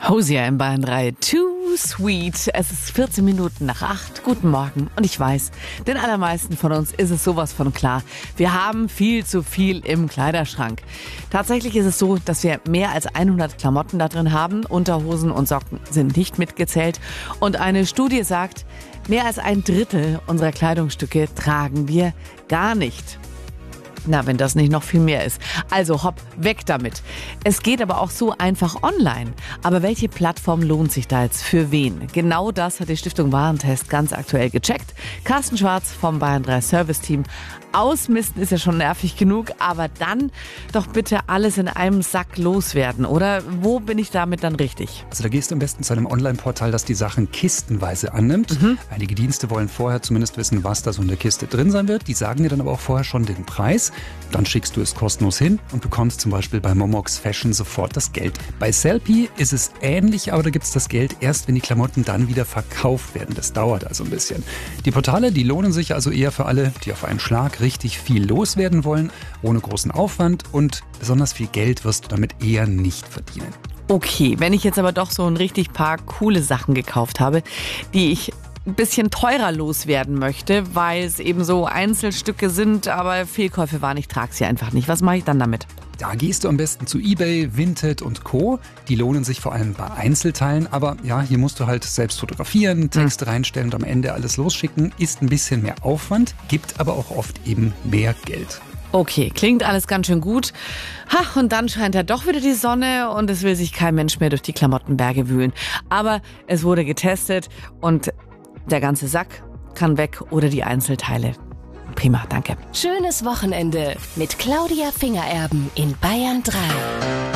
Hosier in Bayern 3. Too sweet. Es ist 14 Minuten nach 8. Guten Morgen. Und ich weiß, den allermeisten von uns ist es sowas von klar. Wir haben viel zu viel im Kleiderschrank. Tatsächlich ist es so, dass wir mehr als 100 Klamotten da drin haben. Unterhosen und Socken sind nicht mitgezählt. Und eine Studie sagt, mehr als ein Drittel unserer Kleidungsstücke tragen wir gar nicht. Na, wenn das nicht noch viel mehr ist. Also hopp, weg damit. Es geht aber auch so einfach online. Aber welche Plattform lohnt sich da jetzt für wen? Genau das hat die Stiftung Warentest ganz aktuell gecheckt. Carsten Schwarz vom Bayern 3 Service Team. Ausmisten ist ja schon nervig genug, aber dann doch bitte alles in einem Sack loswerden, oder? Wo bin ich damit dann richtig? Also da gehst du am besten zu einem Online-Portal, das die Sachen kistenweise annimmt. Einige Dienste wollen vorher zumindest wissen, was da so in der Kiste drin sein wird. Die sagen dir dann aber auch vorher schon den Preis. Dann schickst du es kostenlos hin und bekommst zum Beispiel bei Momox Fashion sofort das Geld. Bei Sellpy ist es ähnlich, aber da gibt es das Geld erst, wenn die Klamotten dann wieder verkauft werden. Das dauert also ein bisschen. Die Portale, die lohnen sich also eher für alle, die auf einen Schlag richtig viel loswerden wollen, ohne großen Aufwand, und besonders viel Geld wirst du damit eher nicht verdienen. Okay, wenn ich jetzt aber doch so ein richtig paar coole Sachen gekauft habe, die ich ein bisschen teurer loswerden möchte, weil es eben so Einzelstücke sind, aber Fehlkäufe waren, ich trage sie einfach nicht. Was mache ich dann damit? Da gehst du am besten zu eBay, Vinted und Co. Die lohnen sich vor allem bei Einzelteilen, aber ja, hier musst du halt selbst fotografieren, Texte reinstellen und am Ende alles losschicken. Ist ein bisschen mehr Aufwand, gibt aber auch oft eben mehr Geld. Okay, klingt alles ganz schön gut. Ha, und dann scheint ja doch wieder die Sonne und es will sich kein Mensch mehr durch die Klamottenberge wühlen. Aber es wurde getestet und der ganze Sack kann weg oder die Einzelteile. Prima, danke. Schönes Wochenende mit Claudia Fingererben in Bayern 3.